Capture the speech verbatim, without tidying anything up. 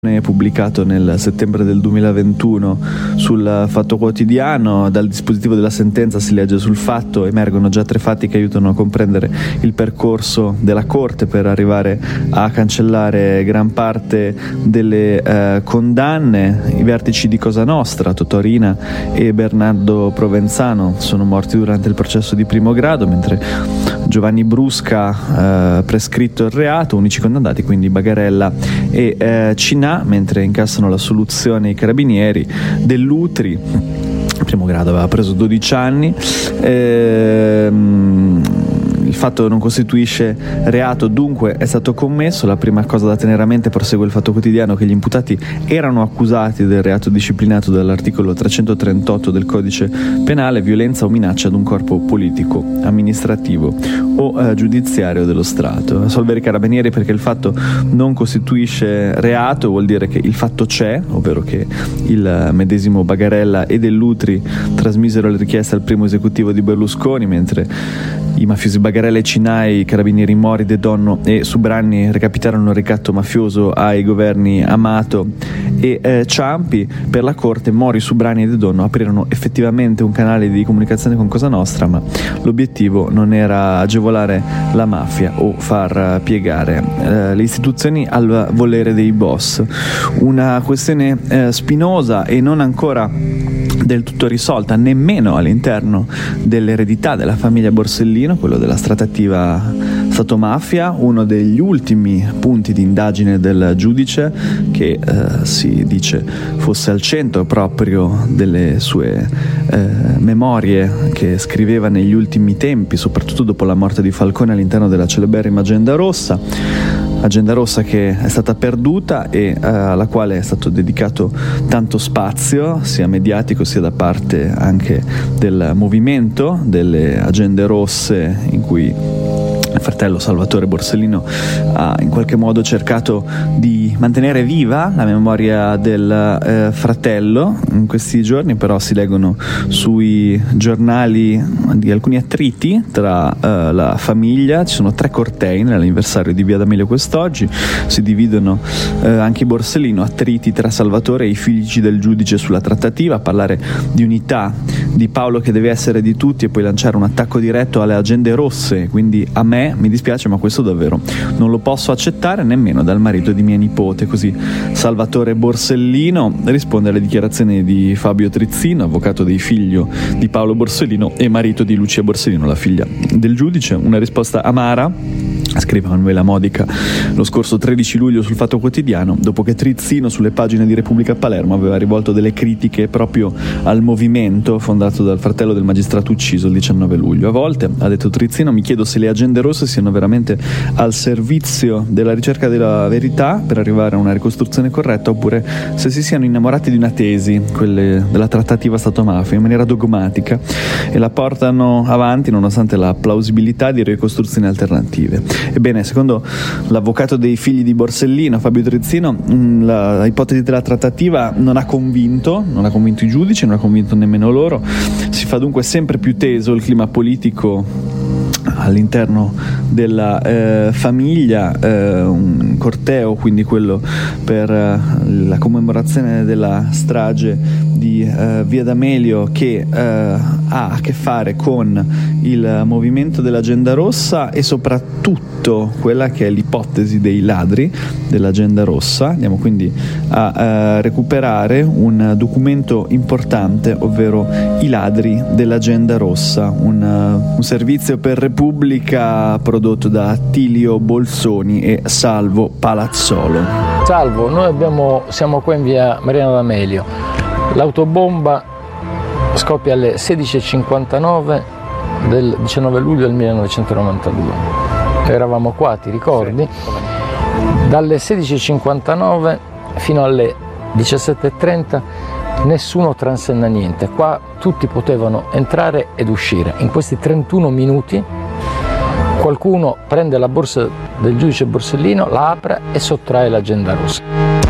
pubblicato nel settembre del duemilaventuno sul Fatto Quotidiano. Dal dispositivo della sentenza si legge: sul fatto emergono già tre fatti che aiutano a comprendere il percorso della Corte per arrivare a cancellare gran parte delle eh, condanne. I vertici di Cosa Nostra, Totò Riina e Bernardo Provenzano, sono morti durante il processo di primo grado, mentre Giovanni Brusca eh, prescritto il reato, unici condannati quindi Bagarella e eh, Cinà, mentre incassano la soluzione i carabinieri. Dell'Utri, primo grado, aveva preso dodici anni. Ehm, il fatto non costituisce reato, dunque è stato commesso. La prima cosa da tenere a mente, prosegue il Fatto Quotidiano, che gli imputati erano accusati del reato disciplinato dall'articolo trecentotrentotto del Codice Penale, violenza o minaccia ad un corpo politico, amministrativo o eh, giudiziario dello Stato. Assolvere i carabinieri perché il fatto non costituisce reato vuol dire che il fatto c'è, ovvero che il medesimo Bagarella e Dell'Utri trasmisero le richieste al primo esecutivo di Berlusconi, mentre i mafiosi Bagarella e Cinà, i carabinieri Mori, De Donno e Subranni recapitarono il ricatto mafioso ai governi Amato e eh, Ciampi. Per la Corte Mori, Subranni e De Donno aprirono effettivamente un canale di comunicazione con Cosa Nostra, ma l'obiettivo non era agevolare la mafia o far piegare eh, le istituzioni al volere dei boss. Una questione eh, spinosa e non ancora del tutto risolta nemmeno all'interno dell'eredità della famiglia Borsellino, quello della trattativa Stato-mafia, uno degli ultimi punti di indagine del giudice, che eh, si dice fosse al centro proprio delle sue eh, memorie che scriveva negli ultimi tempi, soprattutto dopo la morte di Falcone, all'interno della celeberrima Agenda Rossa. Agenda Rossa che è stata perduta e uh, alla quale è stato dedicato tanto spazio, sia mediatico sia da parte anche del movimento delle Agende Rosse, in cui il fratello Salvatore Borsellino ha in qualche modo cercato di mantenere viva la memoria del eh, fratello. In questi giorni però si leggono sui giornali di alcuni attriti tra eh, la famiglia. Ci sono tre cortei nell'anniversario di Via D'Amelio quest'oggi, si dividono eh, anche i Borsellino, attriti tra Salvatore e i figli del giudice sulla trattativa, a parlare di unità, di Paolo che deve essere di tutti e poi lanciare un attacco diretto alle Agende Rosse. Quindi a me mi dispiace, ma questo davvero non lo posso accettare nemmeno dal marito di mia nipote. Così Salvatore Borsellino risponde alle dichiarazioni di Fabio Trizzino, avvocato dei figli di Paolo Borsellino e marito di Lucia Borsellino, la figlia del giudice. Una risposta amara, scrive Manuela Modica lo scorso tredici luglio sul Fatto Quotidiano, dopo che Trizzino sulle pagine di Repubblica Palermo aveva rivolto delle critiche proprio al movimento fondato dal fratello del magistrato ucciso il diciannove luglio. A volte, ha detto Trizzino, mi chiedo se le Agende Rosse siano veramente al servizio della ricerca della verità per arrivare a una ricostruzione corretta, oppure se si siano innamorati di una tesi, quelle della trattativa Stato-mafia, in maniera dogmatica, e la portano avanti nonostante la plausibilità di ricostruzioni alternative. Ebbene, secondo l'avvocato dei figli di Borsellino, Fabio Trizzino, la ipotesi della trattativa non ha convinto, non ha convinto i giudici, non ha convinto nemmeno loro. Si fa dunque sempre più teso il clima politico all'interno della eh, famiglia, eh, un corteo, quindi quello per eh, la commemorazione della strage di eh, Via D'Amelio, che eh, ha a che fare con il movimento dell'Agenda Rossa e soprattutto quella che è l'ipotesi dei ladri dell'Agenda Rossa. Andiamo quindi a eh, recuperare un documento importante, ovvero i ladri dell'Agenda Rossa, un, uh, un servizio per Repubblica prodotto da Attilio Bolzoni e Salvo Palazzolo. Salvo, noi abbiamo, siamo qua in via Mariano D'Amelio. L'autobomba scoppia alle sedici e cinquantanove del diciannove luglio del millenovecentonovantadue. Eravamo qua, ti ricordi? Dalle sedici e cinquantanove fino alle diciassette e trenta nessuno transenna niente. Qua tutti potevano entrare ed uscire. In questi trentuno minuti qualcuno prende la borsa del giudice Borsellino, la apre e sottrae l'Agenda Rossa.